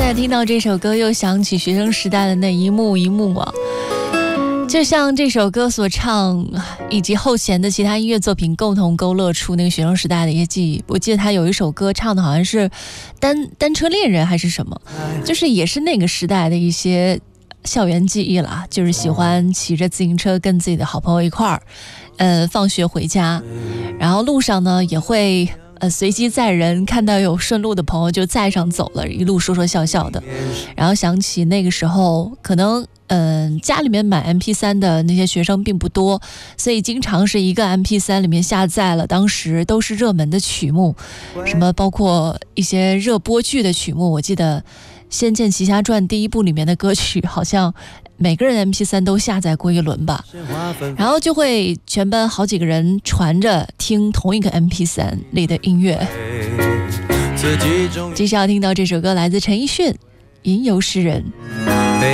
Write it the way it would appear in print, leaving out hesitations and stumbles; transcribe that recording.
在听到这首歌，又想起学生时代的那一幕一幕啊。就像这首歌所唱，以及后弦的其他音乐作品共同勾勒出那个学生时代的一些记忆。我记得他有一首歌唱的好像是单车恋人还是什么，就是也是那个时代的一些校园记忆啦，就是喜欢骑着自行车跟自己的好朋友一块儿，放学回家，然后路上呢也会随机载人，看到有顺路的朋友就载上走了，一路说说笑笑的。然后想起那个时候可能家里面买 MP3 的那些学生并不多，所以经常是一个 MP3 里面下载了当时都是热门的曲目，什么包括一些热播剧的曲目。我记得《仙剑奇侠传》第一部里面的歌曲好像每个人 MP3 都下载过一轮吧，然后就会全班好几个人传着听同一个 MP3 里的音乐。接下来要听到这首歌来自陈奕迅《吟游诗人》。